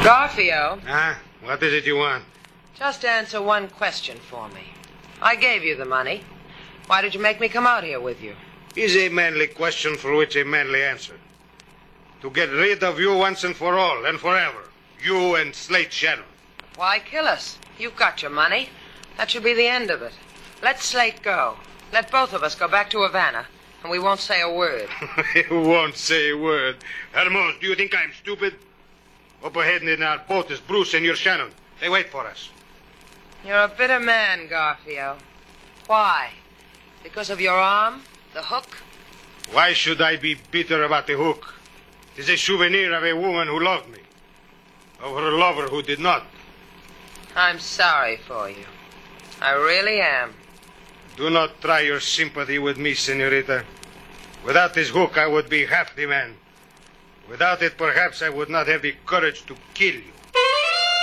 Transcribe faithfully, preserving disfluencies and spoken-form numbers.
Garfio. Ah, what is it you want? Just answer one question for me. I gave you the money. Why did you make me come out here with you? Is a manly question for which a manly answer. To get rid of you once and for all and forever. You and Slate Shannon. Why kill us? You've got your money. That should be the end of it. Let Slate go. Let both of us go back to Havana, and we won't say a word. You won't say a word. Hermos, do you think I'm stupid? Up ahead in our boat is Bruce and your Shannon. They wait for us. You're a bitter man, Garfio. Why? Because of your arm? The hook? Why should I be bitter about the hook? It is a souvenir of a woman who loved me. Of her lover who did not. I'm sorry for you. I really am. Do not try your sympathy with me, senorita. Without this hook, I would be half the man. Without it, perhaps I would not have the courage to kill you.